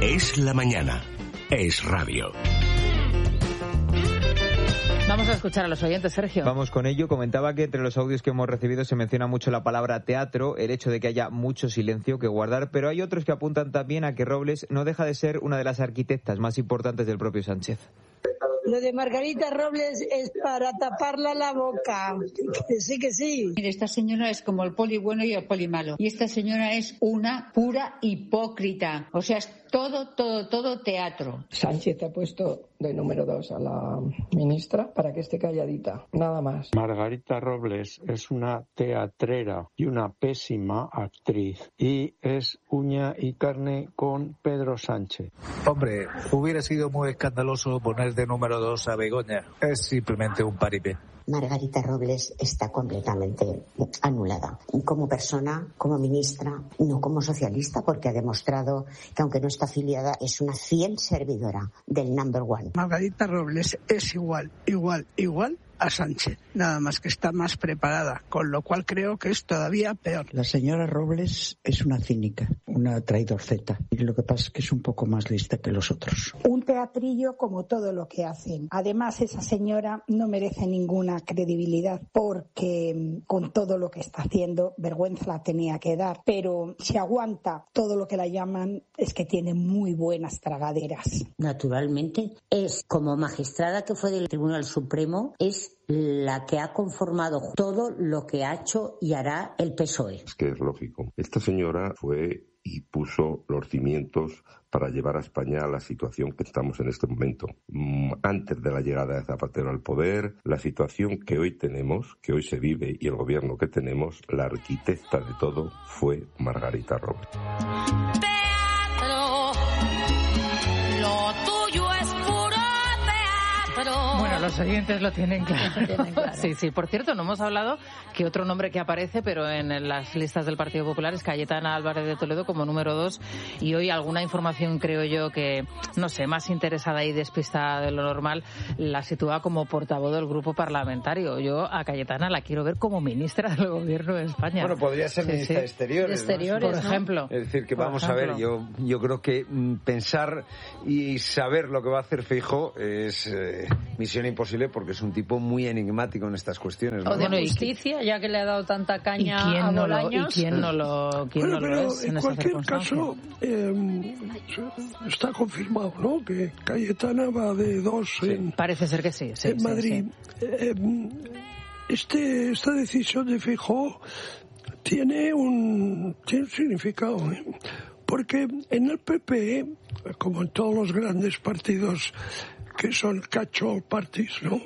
Es la mañana. Es radio. Vamos a escuchar a los oyentes, Sergio. Vamos con ello. Comentaba que entre los audios que hemos recibido se menciona mucho la palabra teatro, el hecho de que haya mucho silencio que guardar, pero hay otros que apuntan también a que Robles no deja de ser una de las arquitectas más importantes del propio Sánchez. Lo de Margarita Robles es para taparla la boca. Que sí, que sí. Mire, esta señora es como el poli bueno y el poli malo. Y esta señora es una pura hipócrita. O sea, es todo teatro. Sánchez ha puesto de número 2 a la ministra para que esté calladita. Nada más. Margarita Robles es una teatrera y una pésima actriz. Y es uña y carne con Pedro Sánchez. Hombre, hubiera sido muy escandaloso poner de número 2 a Begoña. Es simplemente un paripé. Margarita Robles está completamente anulada. Como persona, como ministra, no como socialista, porque ha demostrado que aunque no está afiliada, es una fiel servidora del number one. Margarita Robles es igual a Sánchez, nada más que está más preparada, con lo cual creo que es todavía peor. La señora Robles es una cínica, una traidorceta, y lo que pasa es que es un poco más lista que los otros. Un teatrillo como todo lo que hacen. Además, esa señora no merece ninguna credibilidad porque con todo lo que está haciendo, vergüenza la tenía que dar, pero si aguanta todo lo que la llaman es que tiene muy buenas tragaderas. Naturalmente, es como magistrada que fue del Tribunal Supremo, es la que ha conformado todo lo que ha hecho y hará el PSOE. Es que es lógico. Esta señora fue y puso los cimientos para llevar a España a la situación que estamos en este momento. Antes de la llegada de Zapatero al poder, la situación que hoy tenemos, que hoy se vive, y el gobierno que tenemos, la arquitecta de todo fue Margarita Robles. Los oyentes lo tienen claro. Sí. Por cierto, no hemos hablado que otro nombre que aparece, pero en las listas del Partido Popular, es Cayetana Álvarez de Toledo como número 2. Y hoy alguna información, creo yo, que, no sé, más interesada y despistada de lo normal, la sitúa como portavoz del grupo parlamentario. Yo a Cayetana la quiero ver como ministra del Gobierno de España. Bueno, podría ser ministra de Exteriores, por ejemplo. Es decir, que vamos a ver, yo creo que pensar y saber lo que va a hacer Feijóo es misión imposible, porque es un tipo muy enigmático en estas cuestiones, ¿no? O de justicia, ya que le ha dado tanta caña a Bolaños. ¿Y quién no lo es en cualquier caso, está confirmado, ¿no?, que Cayetana va de 2 parece ser que sí, en Madrid. Esta decisión de Feijóo tiene un significado, porque en el PP, como en todos los grandes partidos que son catch-all parties, ¿no?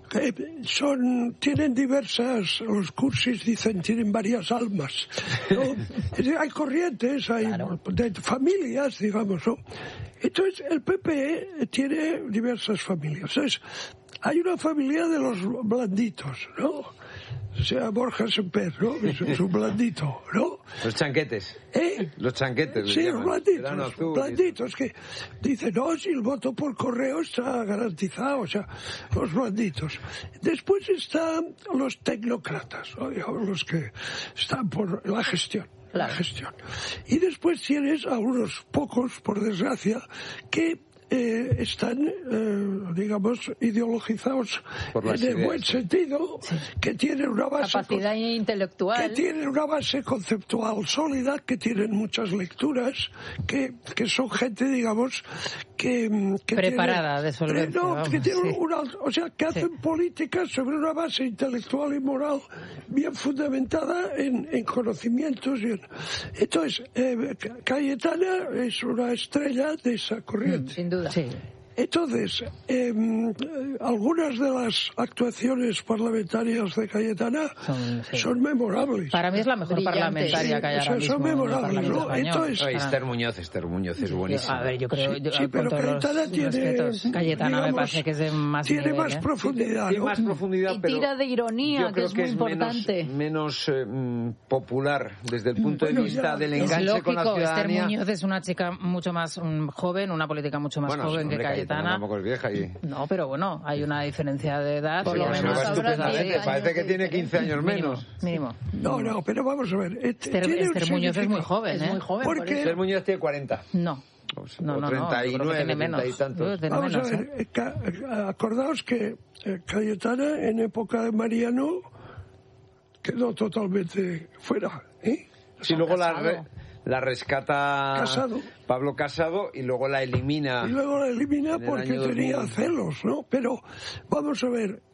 Tienen diversas, los cursis dicen, tienen varias almas, ¿no? Hay corrientes, hay de familias, digamos, ¿no? Entonces, el PP tiene diversas familias. Entonces, hay una familia de los blanditos, ¿no? O sea, Borja Semper, ¿no? Es un blandito, ¿no? Los chanquetes. Los chanquetes. Sí, los blanditos que dicen, no, si el voto por correo está garantizado, o sea, los blanditos. Después están los tecnócratas, ¿no? Digamos, los que están por la gestión. La gestión. Y después tienes a unos pocos, por desgracia, que están, digamos, ideologizados en el buen sentido, que tienen una base capacidad intelectual, que tienen una base conceptual sólida, que tienen muchas lecturas, que son gente, digamos, que preparada de solvencia, que tienen o sea, que hacen políticas sobre una base intelectual y moral bien fundamentada en conocimientos. Entonces, Cayetana es una estrella de esa corriente. Sin duda. Sí. Entonces, algunas de las actuaciones parlamentarias de Cayetana son memorables. Para mí es la mejor parlamentaria que hay ahora mismo. Son memorables, ¿no? Entonces, Esther Muñoz es buenísima. A ver, yo creo... Sí, pero Cayetana tiene... Cayetana, digamos, me parece que es de más tiene nivel, más profundidad, ¿no? Tiene más profundidad, pero... Y tira de ironía, que es muy importante. Menos popular desde el punto de vista del enganche con la ciudadanía. Esther Muñoz es una chica mucho más joven, una política mucho más joven que Cayetana. Tampoco es vieja y... No, pero bueno, hay una diferencia de edad. Por lo menos parece que tiene 15 años menos. Mínimo. No, pero vamos a ver. Esther Muñoz es muy joven, Es muy joven. Porque Esther Muñoz tiene 40. No. No, 39, tiene menos. y tantos. Vamos a ver, acordaos que Cayetana en época de Mariano quedó totalmente fuera, ¿eh? Sí, luego la rescata Casado. Pablo Casado y luego la elimina. Y luego la elimina porque tenía celos, ¿no? Pero vamos a ver,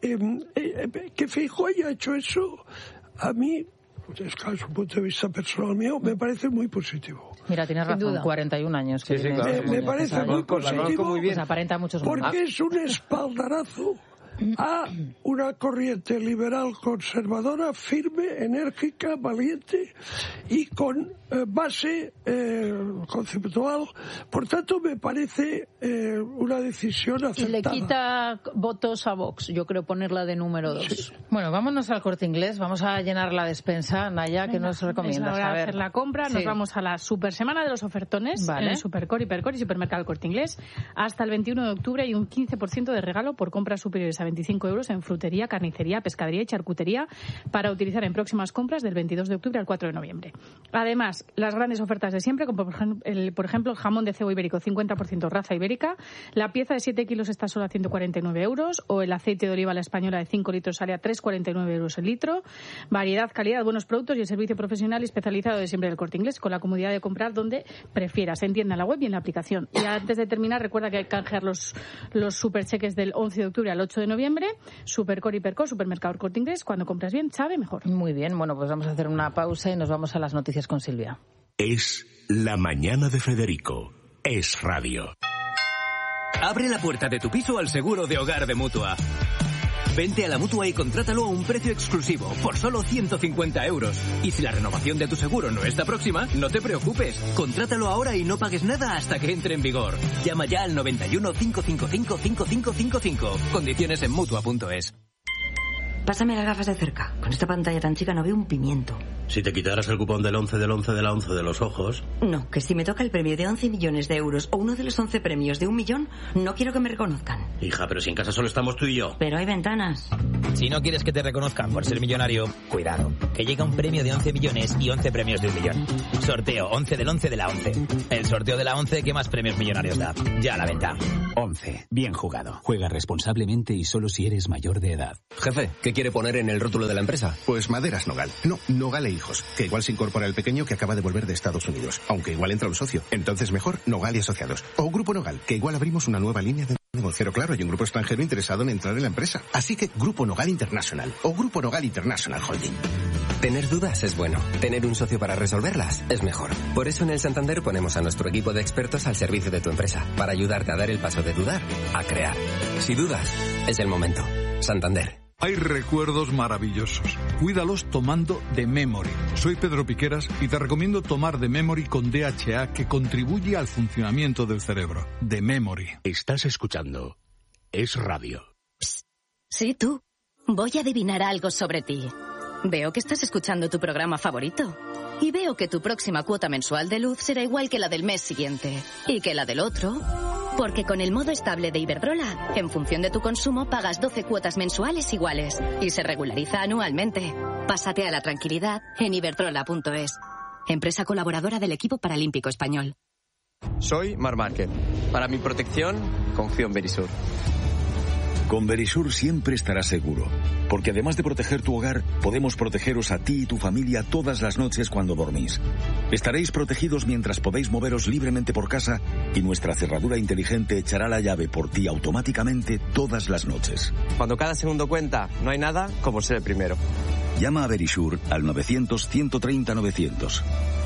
que Feijóo haya hecho eso, a mí, desde un punto de vista personal mío, me parece muy positivo. Mira, tienes razón, 41 años. Que sí, claro. Me parece muy positivo muy bien. Pues aparenta muchos porque es un espaldarazo a una corriente liberal conservadora firme, enérgica, valiente y con base conceptual. Por tanto, me parece una decisión acertada. Y le quita votos a Vox, yo creo, ponerla de número 2. Sí. Bueno, vámonos al Corte Inglés, vamos a llenar la despensa. Naya, ¿qué nos recomiendas? Es hora de hacer la compra, nos vamos a la super semana de los ofertones en el Supercore, Hipercore y Supermercado Corte Inglés. Hasta el 21 de octubre hay un 15% de regalo por compras superiores a 25 euros en frutería, carnicería, pescadería y charcutería para utilizar en próximas compras del 22 de octubre al 4 de noviembre. Además, las grandes ofertas de siempre, como por ejemplo el jamón de cebo ibérico 50% raza ibérica, la pieza de 7 kilos está solo a 149 euros, o el aceite de oliva a la española de 5 litros sale a 3,49 euros el litro. Variedad, calidad, buenos productos y el servicio profesional y especializado de siempre del Corte Inglés, con la comodidad de comprar donde prefieras, en tienda, en la web y en la aplicación. Y antes de terminar, recuerda que hay que canjear los supercheques del 11 de octubre al 8 de noviembre. Supercore, Hipercore, Supermercado Corte Inglés. Cuando compras bien, sabe mejor. Muy bien, bueno, pues vamos a hacer una pausa y nos vamos a las noticias con Silvia. Es La Mañana de Federico. Es radio. Abre la puerta de tu piso al seguro de hogar de Mutua. Vente a la Mutua y contrátalo a un precio exclusivo, por solo 150 euros. Y si la renovación de tu seguro no está próxima, no te preocupes. Contrátalo ahora y no pagues nada hasta que entre en vigor. Llama ya al 91 555 5555. Condiciones en Mutua.es. Pásame las gafas de cerca. Con esta pantalla tan chica no veo un pimiento. Si te quitaras el cupón del 11 del 11 de la 11 de los ojos... No, que si me toca el premio de 11 millones de euros o uno de los 11 premios de 1 millón, no quiero que me reconozcan. Hija, pero si en casa solo estamos tú y yo. Pero hay ventanas. Si no quieres que te reconozcan por ser millonario, cuidado, que llega un premio de 11 millones y 11 premios de 1 millón. Sorteo 11 del 11 de la 11. El sorteo de la 11 que más premios millonarios da. Ya a la venta. 11. Bien jugado. Juega responsablemente y solo si eres mayor de edad. Jefe, ¿qué quiere poner en el rótulo de la empresa? Pues Maderas Nogal. No, Nogal e Hijos. Que igual se incorpora el pequeño que acaba de volver de Estados Unidos. Aunque igual entra un socio. Entonces mejor Nogal y Asociados. O Grupo Nogal, que igual abrimos una nueva línea de negocio. Pero claro, hay un grupo extranjero interesado en entrar en la empresa. Así que Grupo Nogal International. O Grupo Nogal International Holding. Tener dudas es bueno. Tener un socio para resolverlas es mejor. Por eso en el Santander ponemos a nuestro equipo de expertos al servicio de tu empresa. Para ayudarte a dar el paso de dudar a crear. Si dudas, es el momento. Santander. Hay recuerdos maravillosos. Cuídalos tomando The Memory. Soy Pedro Piqueras y te recomiendo tomar The Memory con DHA, que contribuye al funcionamiento del cerebro. The Memory. Estás escuchando Es Radio. Psst. Sí, tú. Voy a adivinar algo sobre ti. Veo que estás escuchando tu programa favorito. Y veo que tu próxima cuota mensual de luz será igual que la del mes siguiente. Y que la del otro. Porque con el modo estable de Iberdrola, en función de tu consumo, pagas 12 cuotas mensuales iguales. Y se regulariza anualmente. Pásate a la tranquilidad en iberdrola.es. Empresa colaboradora del equipo paralímpico español. Soy Marc Márquez. Para mi protección, confío en Verisur. Con Verisur siempre estarás seguro, porque además de proteger tu hogar, podemos protegeros a ti y tu familia todas las noches cuando dormís. Estaréis protegidos mientras podéis moveros libremente por casa y nuestra cerradura inteligente echará la llave por ti automáticamente todas las noches. Cuando cada segundo cuenta, no hay nada como ser el primero. Llama a Verisur al 900-130-900.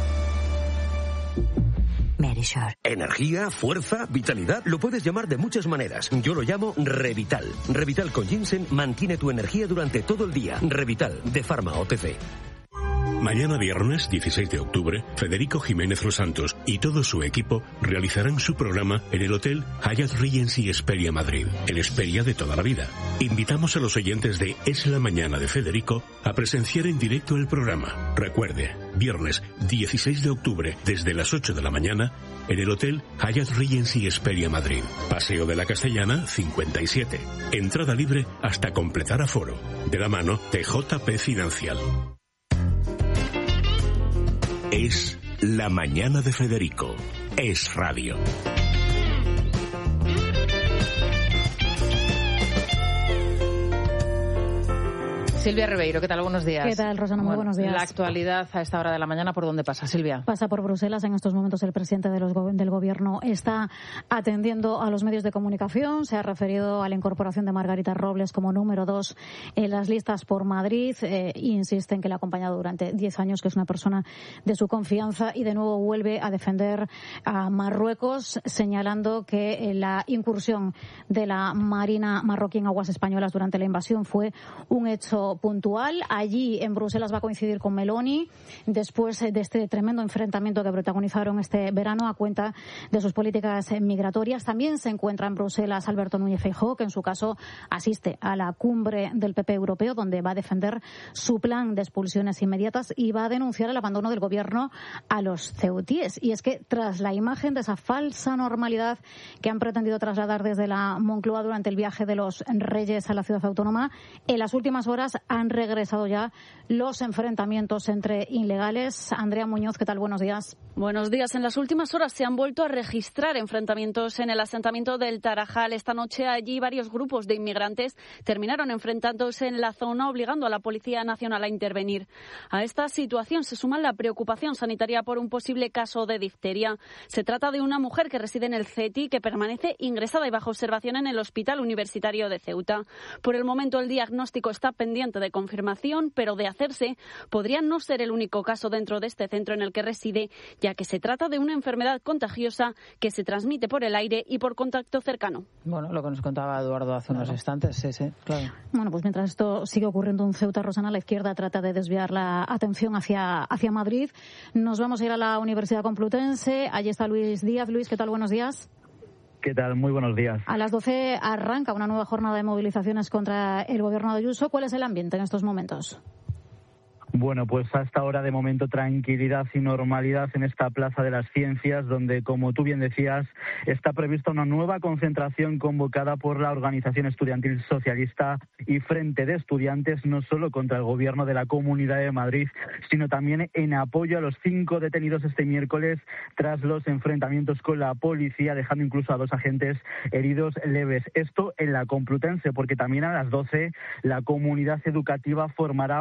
Verisur. Energía, fuerza, vitalidad, lo puedes llamar de muchas maneras. Yo lo llamo Revital. Revital con ginseng mantiene tu energía durante todo el día. Revital, de Pharma OTC. Mañana viernes 16 de octubre, Federico Jiménez Los Santos y todo su equipo realizarán su programa en el Hotel Hyatt Regency Hesperia Madrid, el Hesperia de toda la vida. Invitamos a los oyentes de Es la Mañana de Federico a presenciar en directo el programa. Recuerde, viernes 16 de octubre desde las 8 de la mañana en el Hotel Hyatt Regency Hesperia Madrid, Paseo de la Castellana 57. Entrada libre hasta completar aforo. De la mano de JP Financial. Es La Mañana de Federico. es radio. Silvia Ribeiro, ¿qué tal? Buenos días. ¿Qué tal, Rosana? Muy buenos días. La actualidad a esta hora de la mañana, ¿por dónde pasa, Silvia? Pasa por Bruselas. En estos momentos el presidente del Gobierno está atendiendo a los medios de comunicación. Se ha referido a la incorporación de Margarita Robles como número 2 en las listas por Madrid. Insiste en que la ha acompañado durante 10 años, que es una persona de su confianza, y de nuevo vuelve a defender a Marruecos, señalando que la incursión de la Marina marroquí en aguas españolas durante la invasión fue un hecho puntual. Allí en Bruselas va a coincidir con Meloni después de este tremendo enfrentamiento que protagonizaron este verano a cuenta de sus políticas migratorias. También se encuentra en Bruselas Alberto Núñez Feijóo, que en su caso asiste a la cumbre del PP europeo, donde va a defender su plan de expulsiones inmediatas y va a denunciar el abandono del gobierno a los ceutíes. Y es que tras la imagen de esa falsa normalidad que han pretendido trasladar desde la Moncloa durante el viaje de los reyes a la ciudad autónoma, en las últimas horas han regresado ya los enfrentamientos entre ilegales. Andrea Muñoz, ¿qué tal? Buenos días. Buenos días. En las últimas horas se han vuelto a registrar enfrentamientos en el asentamiento del Tarajal. Esta noche allí varios grupos de inmigrantes terminaron enfrentándose en la zona, obligando a la Policía Nacional a intervenir. A esta situación se suma la preocupación sanitaria por un posible caso de difteria. Se trata de una mujer que reside en el CETI, que permanece ingresada y bajo observación en el Hospital Universitario de Ceuta. Por el momento el diagnóstico está pendiente de confirmación, pero de hacerse podría no ser el único caso dentro de este centro en el que reside, ya que se trata de una enfermedad contagiosa que se transmite por el aire y por contacto cercano. Bueno, lo que nos contaba Eduardo hace unos instantes, sí, claro. Bueno, pues mientras esto sigue ocurriendo en Ceuta, Rosana, la izquierda trata de desviar la atención hacia Madrid. Nos vamos a ir a la Universidad Complutense. Allí está Luis Díaz. Luis, ¿qué tal? Buenos días. ¿Qué tal? Muy buenos días. A las 12 arranca una nueva jornada de movilizaciones contra el gobierno de Ayuso. ¿Cuál es el ambiente en estos momentos? Bueno, pues hasta ahora de momento tranquilidad y normalidad en esta Plaza de las Ciencias, donde, como tú bien decías, está prevista una nueva concentración convocada por la Organización Estudiantil Socialista y Frente de Estudiantes, no solo contra el gobierno de la Comunidad de Madrid, sino también en apoyo a los 5 detenidos este miércoles tras los enfrentamientos con la policía, dejando incluso a 2 agentes heridos leves. Esto en la Complutense, porque también a las 12 la comunidad educativa formará